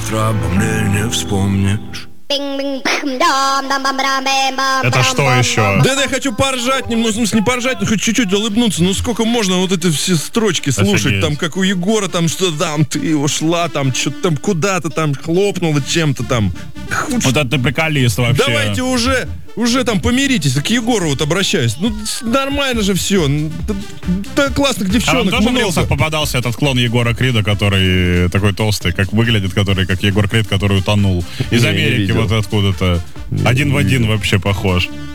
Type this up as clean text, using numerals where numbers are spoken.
Завтра обо мне не вспомнишь. Это что еще? Да я хочу поржать немного, в смысле не поржать, но хоть чуть-чуть улыбнуться. Ну сколько можно вот эти все строчки слушать, Офигеть. там, как у Егора, там, что там, ты ушла, там, что-то там, куда-то там, хлопнула чем-то там. Вот это ты приколист вообще. Давайте уже там помиритесь, к Егору вот обращаюсь. Ну, нормально же все. Да, классных А девчонок вам тоже в много. рилсах попадался этот клон Егора Крида, который такой толстый, как выглядит, который как Егор Крид, который утонул. Из Не Америки видел. вот откуда-то. Один в один вообще похож.